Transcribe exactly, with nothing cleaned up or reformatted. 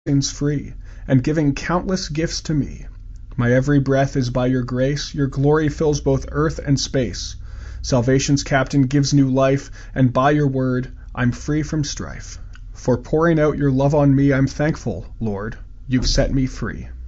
sins free, and giving countless gifts to me. My every breath is by your grace, your glory fills both earth and space. Salvation's captain gives new life, and by your word I'm free from strife. For pouring out your love on me I'm thankful, Lord, you've set me free.